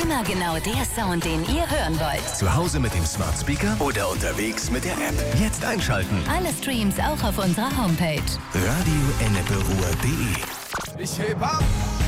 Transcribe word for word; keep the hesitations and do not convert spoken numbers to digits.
Immer genau der Sound, den ihr hören wollt. Zu Hause mit dem Smart Speaker oder unterwegs mit der App. Jetzt einschalten. Alle Streams auch auf unserer Homepage. radio ennepe ruhr punkt de. Ich heb ab!